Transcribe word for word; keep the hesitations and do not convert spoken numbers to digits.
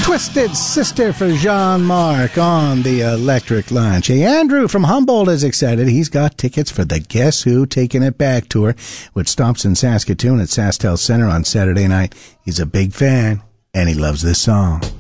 Twisted Sister for Jean-Marc on the Electric Lunch. Hey, Andrew from Humboldt is excited. He's got tickets for the Guess Who Taking It Back tour, which stops in Saskatoon at SaskTel Center on Saturday night. He's a big fan, and he loves this song.